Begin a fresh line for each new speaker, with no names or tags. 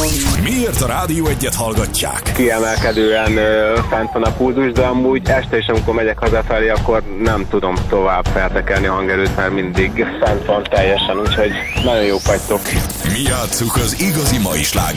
Miért a Rádió Egyet hallgatják?
Kiemelkedően fent van a pulzus, de amúgy este is, amikor megyek hazafelé, akkor nem tudom tovább feltekelni a hangerőt, mert mindig fent van teljesen, úgyhogy nagyon jók vagytok.
Mi játsszuk az igazi mai slágereket.